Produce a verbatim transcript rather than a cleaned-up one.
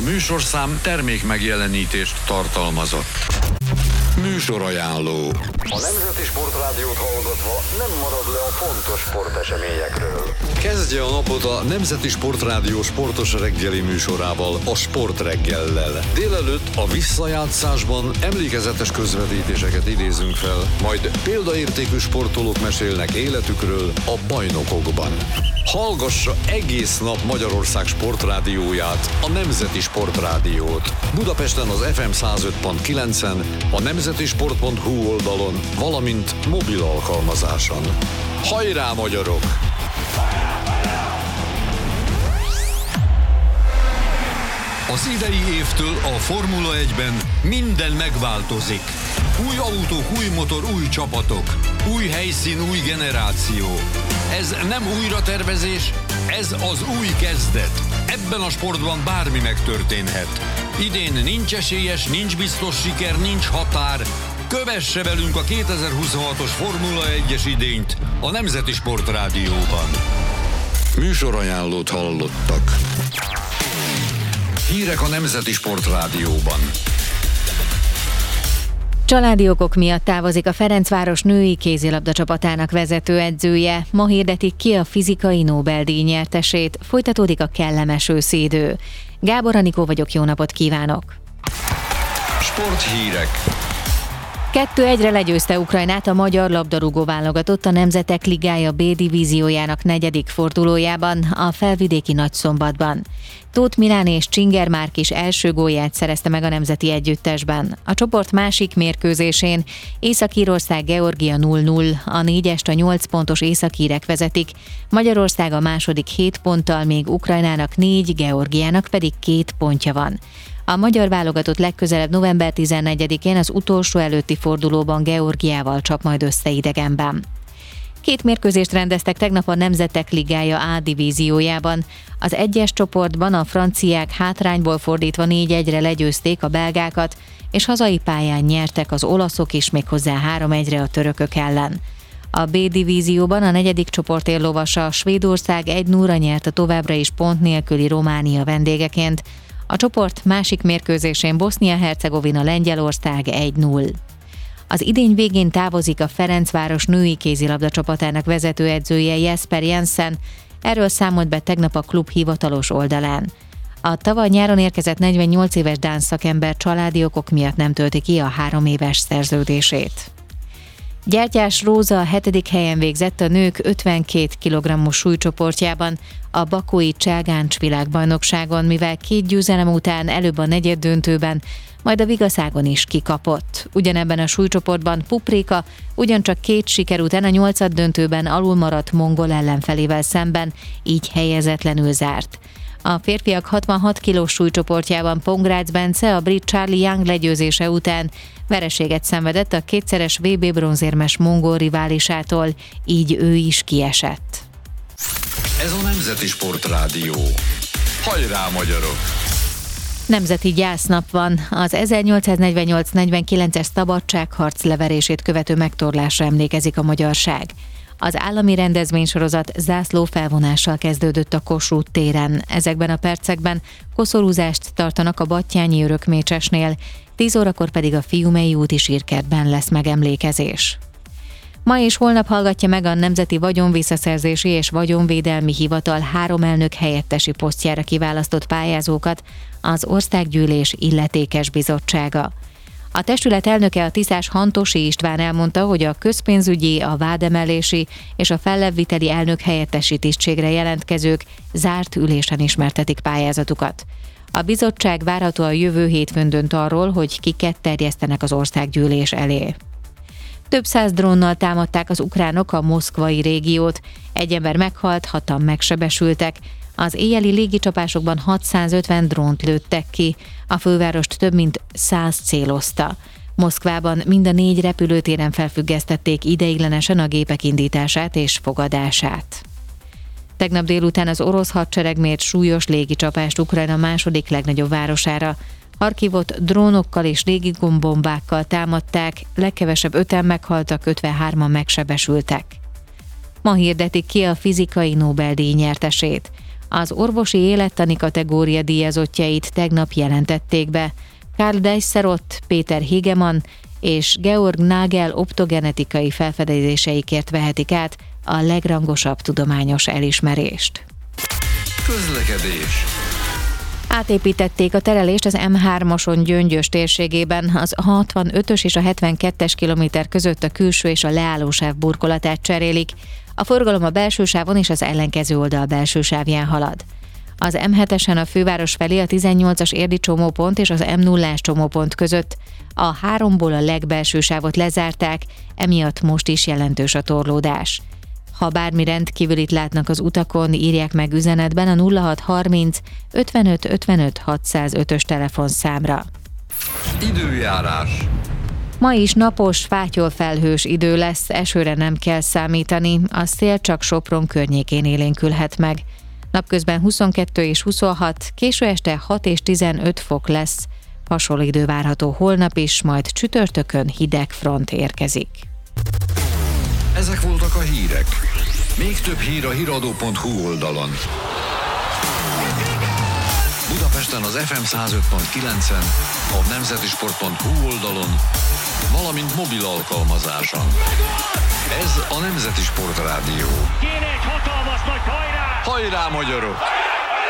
műsorszám termék megjelenítést tartalmazott. Műsorajánló. A Nemzeti Sportrádiót hallgatva nem marad le a fontos sporteseményekről. Kezdje a napot a Nemzeti Sportrádió sportos reggeli műsorával, a Sportreggellel. Délelőtt a visszajátszásban emlékezetes közvetítéseket idézünk fel, majd példaértékű sportolók mesélnek életükről a bajnokokban. Hallgassa egész nap Magyarország sportrádióját, a Nemzeti Sportrádiót. Budapesten az ef em száz öt pont kilencen, a nemzetisport pont hu oldalon, valamint mobil alkalmazáson. Hajrá, magyarok! Az idei évtől a Formula egyben minden megváltozik. Új autók, új motor, új csapatok, új helyszín, új generáció. Ez nem újratervezés, ez az új kezdet. Ebben a sportban bármi megtörténhet. Idén nincs esélyes, nincs biztos siker, nincs határ. Kövesse velünk a kétezer-huszonhatos Formula egyes idényt a Nemzeti Sportrádióban. Műsorajánlót hallottak. Hírek a Nemzeti Sportrádióban. Családi okok miatt távozik a Ferencváros női kézilabda csapatának vezetőedzője. Ma hirdetik ki a fizikai Nobel-díj nyertesét. Folytatódik a kellemes őszi idő. Gábor Anikó vagyok, jó napot kívánok! Sporthírek. kettő egyre legyőzte Ukrajnát a magyar labdarúgó válogatott a Nemzetek Ligája B divíziójának negyedik fordulójában, a felvidéki Nagyszombatban. Tóth Milán és Csinger Márk is első gólját szerezte meg a nemzeti együttesben. A csoport másik mérkőzésén Észak-Írország Georgia nulla nulla, a négyest a nyolc pontos északírek vezetik, Magyarország a második hét ponttal, még Ukrajnának négy, Georgiának pedig két pontja van. A magyar válogatott legközelebb november tizennegyedikén az utolsó előtti fordulóban Georgiával csap majd össze idegenben. Két mérkőzést rendeztek tegnap a Nemzetek Ligája A divíziójában. Az egyes csoportban a franciák hátrányból fordítva négy egyre legyőzték a belgákat, és hazai pályán nyertek az olaszok is, méghozzá három egyre a törökök ellen. A B divízióban a negyedik csoport éllovasa Svédország egy nullra nyert a továbbra is pont nélküli Románia vendégeként. A csoport másik mérkőzésén Bosznia-Hercegovina Lengyelország egy nulla. Az idény végén távozik a Ferencváros női kézilabda csapatának vezetőedzője Jesper Jensen, erről számolt be tegnap a klub hivatalos oldalán. A tavaly nyáron érkezett negyvennyolc éves dán szakember családi okok miatt nem tölti ki a három éves szerződését. Gyertyás Róza a hetedik helyen végzett a nők ötvenkét kilogrammos súlycsoportjában a bakói Cselgáncs világbajnokságon, mivel két győzelem után előbb a negyeddöntőben, majd a vigaszágon is kikapott. Ugyanebben a súlycsoportban Puprika ugyancsak két siker után a nyolcaddöntőben alulmaradt mongol ellenfelével szemben, így helyezetlenül zárt. A férfiak hatvanhat kilós súlycsoportjában Pongrácz Bence a brit Charlie Young legyőzése után vereséget szenvedett a kétszeres vé bé bronzérmes mongol riválisától, így ő is kiesett. Ez a Nemzeti Sportrádió. Hajrá, magyarok! Nemzeti gyásznap van. Az ezernyolcszáznegyvennyolc negyvenkilences szabadságharc leverését követő megtorlásra emlékezik a magyarság. Az állami rendezvénysorozat zászló felvonással kezdődött a Kossuth téren. Ezekben a percekben koszorúzást tartanak a Battyányi Örökmécsesnél, tíz órakor pedig a Fiumei úti sírkertben lesz megemlékezés. Ma és holnap hallgatja meg a Nemzeti Vagyonvisszaszerzési és Vagyonvédelmi Hivatal három elnök helyettesi posztjára kiválasztott pályázókat az Országgyűlés illetékes bizottsága. A testület elnöke, a tisztás Hantosi István elmondta, hogy a közpénzügyi, a vádemelési és a fellebbviteli elnök helyettesi tisztségre jelentkezők zárt ülésen ismertetik pályázatukat. A bizottság várhatóan jövő hétfőn dönt arról, hogy kiket terjesztenek az Országgyűlés elé. Több száz drónnal támadták az ukránok a moszkvai régiót, egy ember meghalt, hatan megsebesültek. Az éjjeli légicsapásokban hatszázötven drónt lőttek ki, a fővárost több mint száz célozta. Moszkvában mind a négy repülőtéren felfüggesztették ideiglenesen a gépek indítását és fogadását. Tegnap délután az orosz hadsereg mért súlyos légicsapást Ukrajna második legnagyobb városára. Harkivot drónokkal és légigombombákkal támadták, legkevesebb öten meghaltak, ötvenhárman megsebesültek. Ma hirdetik ki a fizikai Nobel-díj nyertesét. Az orvosi élettani kategória díjazottjait tegnap jelentették be. Karl Deisserott, Péter Higemann és Georg Nagel optogenetikai felfedezéseikért vehetik át a legrangosabb tudományos elismerést. Közlekedés. Átépítették a terelést az em hármason Gyöngyös térségében, az hatvanötös és a hetvenkettes kilométer között a külső és a leállósáv burkolatát cserélik. A forgalom a belső sávon és az ellenkező oldal belső sávján halad. Az em hetesen a főváros felé a tizennyolcas érdi csomópont és az em nullás csomópont között a háromból a legbelső sávot lezárták, emiatt most is jelentős a torlódás. Ha bármi rendkívülit látnak az utakon, írják meg üzenetben a nulla hat harminc ötvenöt ötvenöt hatszázötös telefonszámra. Időjárás. Ma is napos, fátyolfelhős idő lesz, esőre nem kell számítani, a szél csak Sopron környékén élénkülhet meg. Napközben huszonkettő és huszonhat, késő este hat és tizenöt fok lesz. Hasonló idő várható holnap is, majd csütörtökön hideg front érkezik. Ezek voltak a hírek. Még több hír a híradó pont hu oldalon. Budapesten az ef em száz öt pont kilencen, a nemzetisport pont hu oldalon, valamint mobil alkalmazáson. Ez a Nemzeti Sport Rádió. Kéne egy hatalmas nagy hajrá! Hajrá, magyarok!